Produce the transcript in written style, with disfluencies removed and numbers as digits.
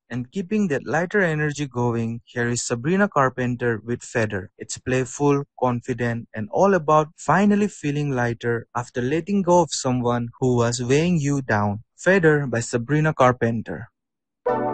And keeping that lighter energy going, here is Sabrina Carpenter with Feather. It's playful, confident, and all about finally feeling lighter after letting go of someone who was weighing you down. Feather by Sabrina Carpenter.